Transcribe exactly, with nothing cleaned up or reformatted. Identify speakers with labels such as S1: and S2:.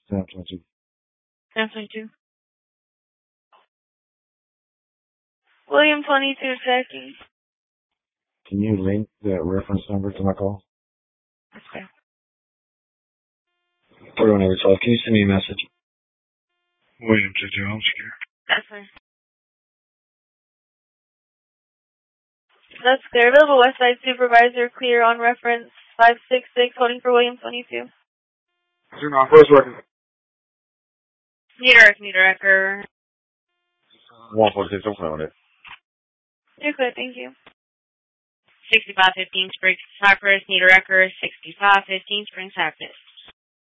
S1: Sam twenty-two.
S2: Sam twenty-two. William twenty-two checking.
S1: Can you link the reference number to my call?
S2: Okay.
S1: forty-one over twelve. Can you send me a message? William twenty-two, home secure.
S2: That's fine. That's clear. Available Westside Supervisor clear on reference five six six, holding for William twenty-two.
S1: Turn off. Where's working?
S2: Meter, meter echo.
S1: one forty-six, open on it.
S2: You're clear, thank you. sixty-five fifteen Spring Cypress, meter echo, sixty-five fifteen Spring Cypress.